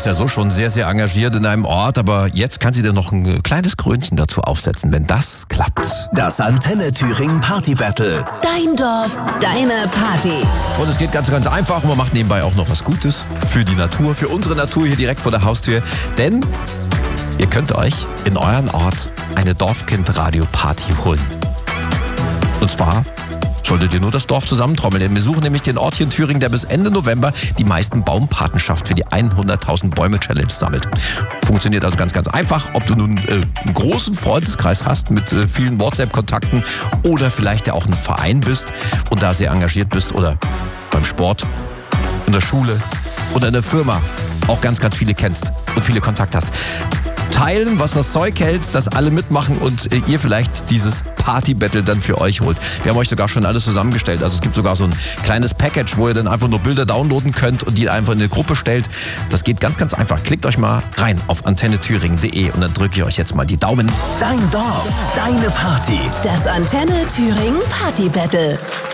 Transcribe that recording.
bist ja so schon sehr, sehr engagiert in einem Ort, aber jetzt kann sie dir noch ein kleines Krönchen dazu aufsetzen, wenn das klappt. Das Antenne Thüringen Party Battle. Dein Dorf, deine Party. Und es geht ganz, ganz einfach und man macht nebenbei auch noch was Gutes für die Natur, für unsere Natur hier direkt vor der Haustür. Denn ihr könnt euch in euren Ort eine Dorfkind-Radio-Party holen. Und zwar solltet ihr nur das Dorf zusammentrommeln. Wir suchen nämlich den Ort hier in Thüringen, der bis Ende November die meisten Baumpatenschaft für die 100.000 Bäume Challenge sammelt. Funktioniert also ganz, ganz einfach. Ob du nun einen großen Freundeskreis hast mit vielen WhatsApp-Kontakten oder vielleicht ja auch ein Verein bist und da sehr engagiert bist oder beim Sport, in der Schule oder in der Firma auch ganz, ganz viele kennst und viele Kontakte hast. Teilen, was das Zeug hält, dass alle mitmachen und ihr vielleicht dieses Party-Battle dann für euch holt. Wir haben euch sogar schon alles zusammengestellt. Also es gibt sogar so ein kleines Package, wo ihr dann einfach nur Bilder downloaden könnt und die einfach in eine Gruppe stellt. Das geht ganz, ganz einfach. Klickt euch mal rein auf antennethüringen.de und dann drücke ich euch jetzt mal die Daumen. Dein Dorf, deine Party. Das Antenne Thüringen Party Battle.